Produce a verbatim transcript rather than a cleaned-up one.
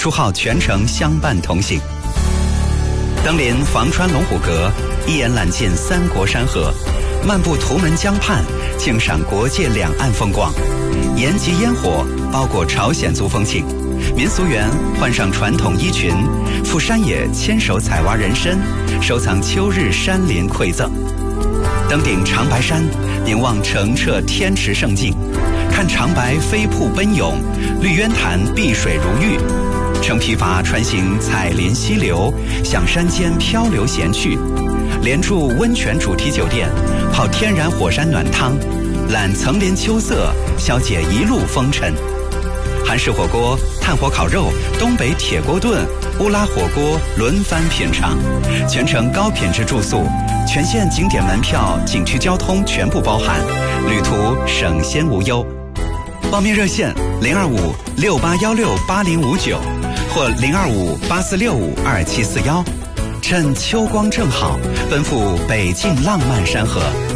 祝浩全程相伴同行。登临房川龙虎阁，一眼揽尽三国山河，漫步图门江畔，静赏国界两岸风光。沿极烟火包裹朝鲜族风情，民俗园换上传统衣裙，赴山野牵手采挖人参，收藏秋日山林馈赠。登顶长白山，凝望澄澈天池胜境，看长白飞瀑奔涌，绿渊潭碧水如玉。乘皮筏穿行彩林溪流，享山间漂流闲趣，连住温泉主题酒店，泡天然火山暖汤，览层林秋色，消解一路风尘。韩式火锅、炭火烤肉、东北铁锅炖、乌拉火锅轮番品尝，全程高品质住宿，全县景点门票、景区交通全部包含，旅途省先无忧。报名热线零二五六八幺六八零五九或零二五八四六五二七四幺，趁秋光正好，奔赴北境浪漫山河。